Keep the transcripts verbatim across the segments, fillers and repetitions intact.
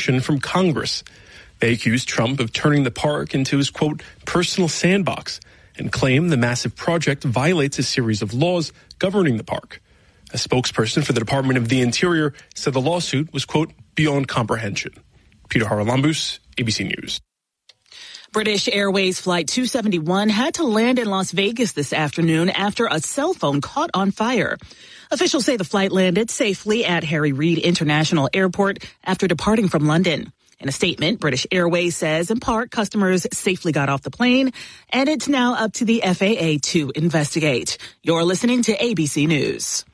from Congress. They accused Trump of turning the park into his, quote, personal sandbox and claim the massive project violates a series of laws governing the park. A spokesperson for the Department of the Interior said the lawsuit was, quote, beyond comprehension. Peter Haralambous, A B C News. British Airways Flight two seventy-one had to land in Las Vegas this afternoon after a cell phone caught on fire. Officials say the flight landed safely at Harry Reid International Airport after departing from London. In a statement, British Airways says in part customers safely got off the plane, and it's now up to the F A A to investigate. You're listening to A B C News.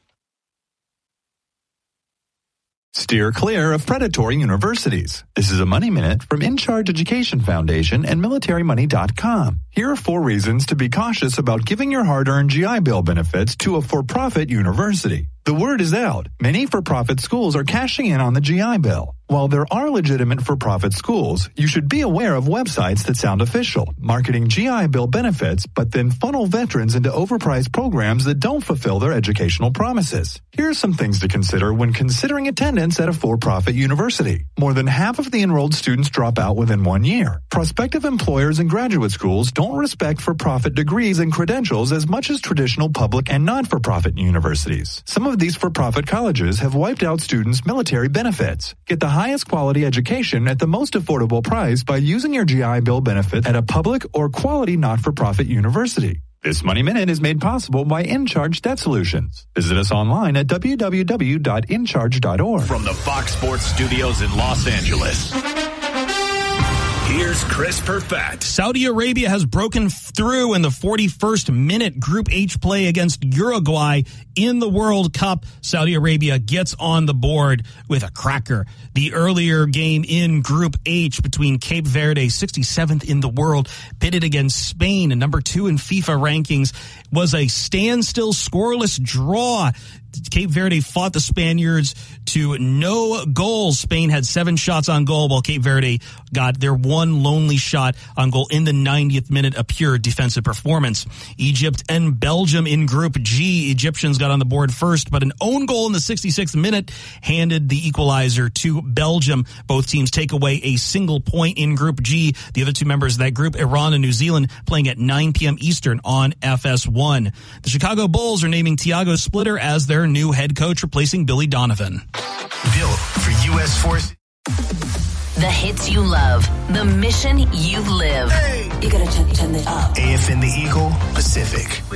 Steer clear of predatory universities. This is a Money Minute from In Charge Education Foundation and military money dot com. Here are four reasons to be cautious about giving your hard-earned G I Bill benefits to a for-profit university. The word is out. Many for-profit schools are cashing in on the G I Bill. While there are legitimate for-profit schools, you should be aware of websites that sound official, marketing G I Bill benefits, but then funnel veterans into overpriced programs that don't fulfill their educational promises. Here are some things to consider when considering attendance at a for-profit university. More than half of the enrolled students drop out within one year. Prospective employers and graduate schools don't respect for-profit degrees and credentials as much as traditional public and not-for-profit universities. Some of these for-profit colleges have wiped out students' military benefits. Get the highest quality education at the most affordable price by using your G I Bill benefit at a public or quality not-for-profit university. This Money Minute is made possible by InCharge Debt Solutions. Visit us online at w w w dot in charge dot org. From the Fox Sports Studios in Los Angeles, here's Chris Perfett. Saudi Arabia has broken through in the forty-first minute Group H play against Uruguay in the World Cup. Saudi Arabia gets on the board with a cracker. The earlier game in Group H between Cape Verde, sixty-seventh in the world, pitted against Spain, number two in FIFA rankings, was a standstill scoreless draw. Cape Verde fought the Spaniards to no goals. Spain had seven shots on goal, while Cape Verde got their one lonely shot on goal in the ninetieth minute, a pure defensive performance. Egypt and Belgium in Group G. Egyptians got on the board first, but an own goal in the sixty-sixth minute handed the equalizer to Belgium. Both teams take away a single point in Group G. The other two members of that group, Iran and New Zealand, playing at nine p.m. Eastern on F S one. The Chicago Bulls are naming Thiago Splitter as their new head coach, replacing Billy Donovan. Built for U S forces. The hits you love, the mission you live. Hey. You gotta turn, turn it up. A F N the Eagle, Pacific.